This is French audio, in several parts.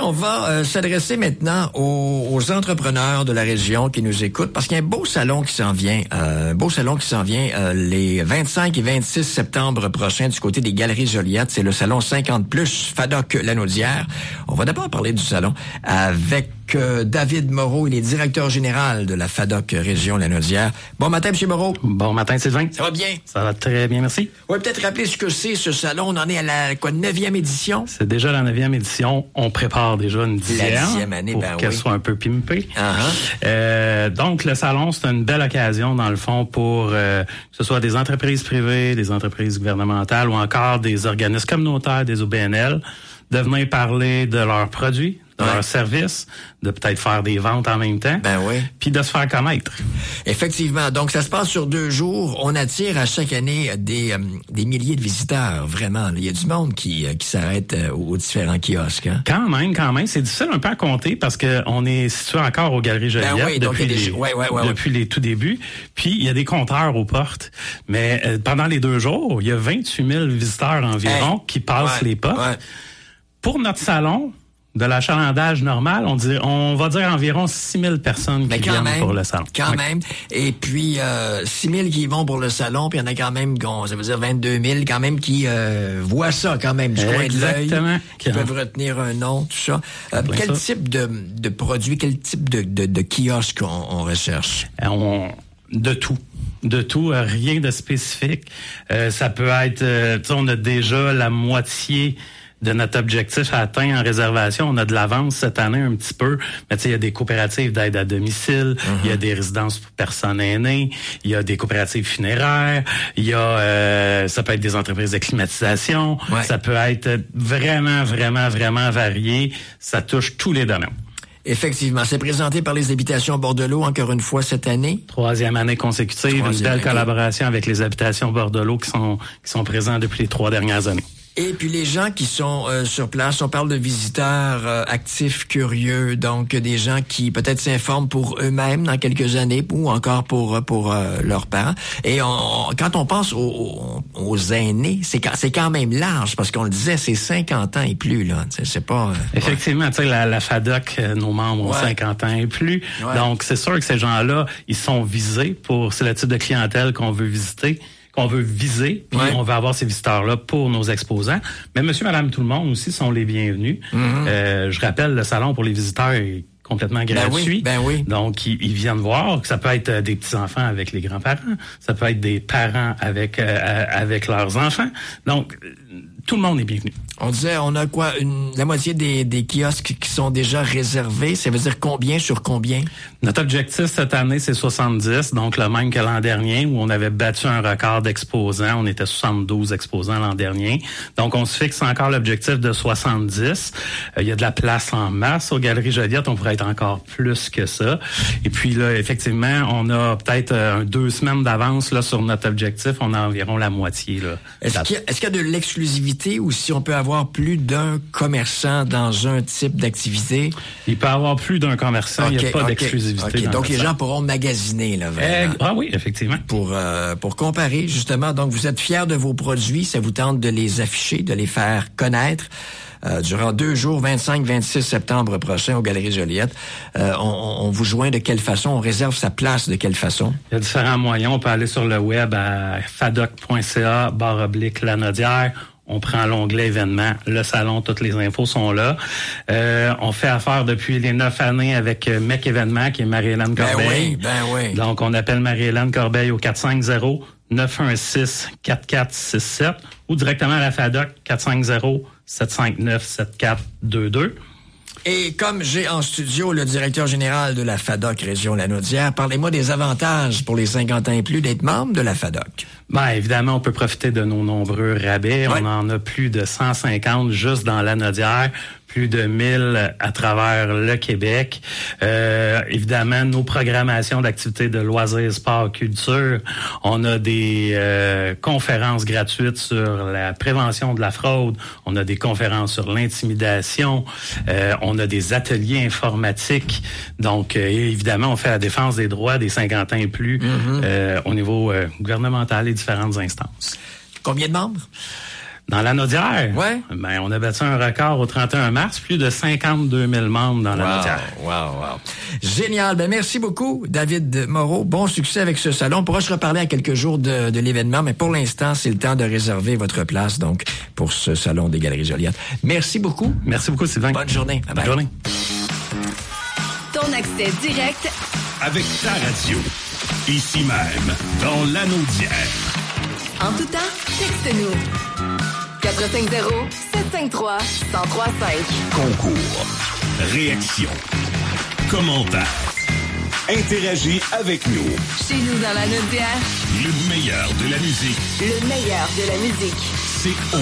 on va s'adresser maintenant aux entrepreneurs de la région qui nous écoutent, parce qu'il y a un beau salon qui s'en vient. Les 25 et 26 septembre prochains du côté des Galeries Joliette. C'est le salon 50+, FADOC-Lanaudière. On va d'abord parler du salon avec David Moreau. Il est directeur général de la FADOC Région Lanaudière. Bon matin, M. Moreau. Bon matin, Sylvain. Ça va bien? Ça va très bien, merci. On va peut-être rappeler ce que c'est, ce salon. On en est à la 9e édition? C'est déjà la 9e édition. On prépare déjà une 10e. La 10e année, pour qu'elle soit un peu pimpée. Donc, le salon, c'est une belle occasion, dans le fond, pour que ce soit des entreprises privées, des entreprises gouvernementales ou encore des organismes communautaires, des OBNL, de venir parler de leurs produits, de leurs services, de peut-être faire des ventes en même temps, puis de se faire connaître. Effectivement. Donc, ça se passe sur 2 jours. On attire à chaque année des milliers de visiteurs, vraiment. Il y a du monde qui s'arrête aux différents kiosques. Hein? Quand même. C'est difficile un peu à compter parce que on est situé encore aux Galeries Joliette depuis les tout débuts. Puis, il y a des compteurs aux portes. Mais pendant les 2 jours, il y a 28 000 visiteurs environ qui passent les portes. Ouais. Pour notre salon, de l'achalandage normal, on va dire environ 6 000 personnes qui viennent pour le salon. Quand même. Et puis, 6 000 qui vont pour le salon, puis il y en a quand même, ça veut dire 22 000 quand même qui voient ça quand même du coin de l'œil. Qui peuvent retenir un nom, tout ça. Quel type de produit, quel type de kiosque on recherche? De tout, rien de spécifique. Ça peut être, on a déjà la moitié de notre objectif atteint en réservation. On a de l'avance cette année un petit peu, mais il y a des coopératives d'aide à domicile, il y a des résidences pour personnes aînées, il y a des coopératives funéraires, il y a ça peut être des entreprises de climatisation, ça peut être vraiment varié, ça touche tous les domaines. Effectivement. C'est présenté par les Habitations Bordelot, encore une fois, cette année. 3e année consécutive, une belle collaboration avec les Habitations Bordelot qui sont présents depuis les 3 dernières années. Et puis les gens qui sont sur place, on parle de visiteurs actifs, curieux, donc des gens qui peut-être s'informent pour eux-mêmes dans quelques années ou encore pour leurs parents. Et quand on pense aux aînés, c'est quand même large parce qu'on le disait, c'est 50 ans et plus là. C'est pas. Effectivement, tu sais la FADOC, nos membres ont 50 ans et plus. Donc c'est sûr que ces gens-là, ils sont visés c'est le type de clientèle qu'on veut visiter. Qu'on veut viser, puis on veut avoir ces visiteurs-là pour nos exposants. Mais monsieur, madame, tout le monde aussi sont les bienvenus. Je rappelle, le salon pour les visiteurs est complètement gratuit. Donc, ils viennent voir. Ça peut être des petits-enfants avec les grands-parents. Ça peut être des parents avec leurs enfants. Donc, tout le monde est bienvenu. On disait, on a quoi? La moitié des kiosques qui sont déjà réservés. Ça veut dire combien sur combien? Notre objectif cette année, c'est 70. Donc, le même que l'an dernier, où on avait battu un record d'exposants. On était 72 exposants l'an dernier. Donc, on se fixe encore l'objectif de 70. Il y a de la place en masse aux Galeries Joliette. On pourrait être encore plus que ça. Et puis, là, effectivement, on a peut-être 2 semaines d'avance là sur notre objectif. On a environ la moitié. Là. Est-ce qu'il y a de l'exclusivité ou si on peut avoir plus d'un commerçant dans un type d'activité? Il peut y avoir plus d'un commerçant, il n'y a pas d'exclusivité. Donc, les gens pourront magasiner, là, vraiment. Oui, effectivement. Pour comparer, justement. Donc, vous êtes fiers de vos produits, ça vous tente de les afficher, de les faire connaître. Durant 2 jours, 25-26 septembre prochain, aux Galeries Joliette. On vous joint de quelle façon? On réserve sa place de quelle façon? Il y a différents moyens. On peut aller sur le web à fadoc.ca/Lanaudière. On prend l'onglet événements, le salon, toutes les infos sont là. On fait affaire depuis les 9 années avec MEC Événements, qui est Marie-Hélène Corbeil. Donc, on appelle Marie-Hélène Corbeil au 450-916-4467 ou directement à la FADOC 450-759-7422. Et comme j'ai en studio le directeur général de la FADOC Région Lanaudière, parlez-moi des avantages pour les 50 ans et plus d'être membre de la FADOC. Évidemment, on peut profiter de nos nombreux rabais. On en a plus de 150 juste dans Lanaudière, plus de 1000 à travers le Québec. Évidemment, nos programmations d'activités de loisirs, sport, culture. On a des conférences gratuites sur la prévention de la fraude. On a des conférences sur l'intimidation. On a des ateliers informatiques. Donc, évidemment, on fait la défense des droits des 50 ans et plus au niveau gouvernemental et différentes instances. Combien de membres? Dans l'Anaudière, ouais. On a battu un record au 31 mars, plus de 52 000 membres dans l'Anaudière. Wow. Génial. Merci beaucoup, David Moreau. Bon succès avec ce salon. On pourra se reparler à quelques jours de l'événement, mais pour l'instant, c'est le temps de réserver votre place, donc, pour ce salon des Galeries Joliette. Merci beaucoup. Merci beaucoup, Sylvain. Bonne journée. Bye bye. Bonne journée. Ton accès direct avec ta radio. Ici même, dans l'Anaudière. En tout temps, texte-nous. 450-753-1035. Concours, réaction, commentaire. Interagis avec nous. Chez nous dans l'Anaudière. Le meilleur de la musique. Le meilleur de la musique. C'est au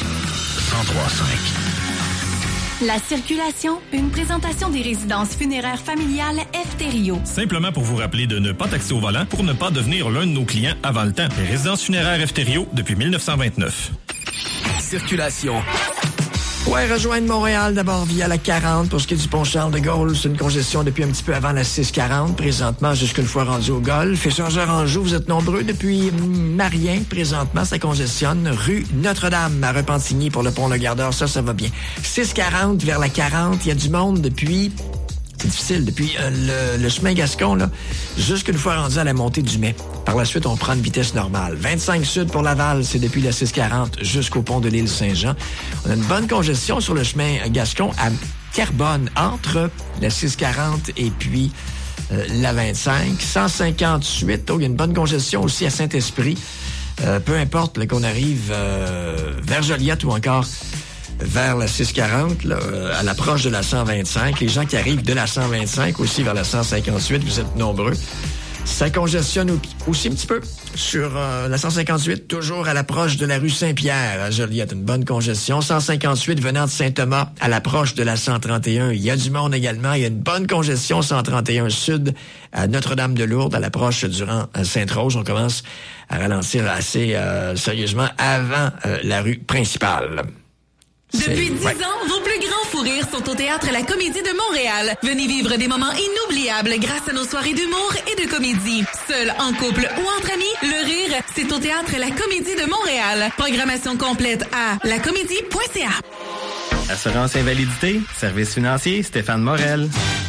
103.5. La circulation, une présentation des résidences funéraires familiales F-Thériault. Simplement pour vous rappeler de ne pas taxer au volant pour ne pas devenir l'un de nos clients avant le temps. Les résidences funéraires F-Thériault depuis 1929. Circulation. Ouais, rejoindre Montréal d'abord via la 40 pour ce qui est du pont Charles-de-Gaulle. C'est une congestion depuis un petit peu avant la 640, présentement jusqu'une fois rendu au Golfe. Échangeur-Anjou, vous êtes nombreux depuis Marien. Présentement, ça congestionne. Rue Notre-Dame à Repentigny pour le pont Le Gardeur, ça va bien. 640 vers la 40, il y a du monde depuis... C'est difficile. Depuis le chemin Gascon, là, jusqu'une fois rendu à la montée du Mai. Par la suite, on prend une vitesse normale. 25 sud pour Laval, c'est depuis la 640 jusqu'au pont de l'île Saint-Jean. On a une bonne congestion sur le chemin Gascon à Terrebonne, entre la 640 et puis la 25. 158, il y a une bonne congestion aussi à Saint-Esprit. Peu importe là, qu'on arrive vers Joliette ou encore vers la 640, là, à l'approche de la 125. Les gens qui arrivent de la 125 aussi vers la 158, vous êtes nombreux. Ça congestionne aussi un petit peu sur la 158, toujours à l'approche de la rue Saint-Pierre à Joliette. Une bonne congestion. 158 venant de Saint-Thomas à l'approche de la 131. Il y a du monde également. Il y a une bonne congestion 131 sud à Notre-Dame-de-Lourdes à l'approche durant Sainte-Rose. On commence à ralentir assez sérieusement avant la rue principale. Depuis 10 ans, vos plus grands fous rires sont au Théâtre La Comédie de Montréal. Venez vivre des moments inoubliables grâce à nos soirées d'humour et de comédie. Seul, en couple ou entre amis, le rire, c'est au Théâtre La Comédie de Montréal. Programmation complète à lacomédie.ca. Assurance invalidité, service financier, Stéphane Morel.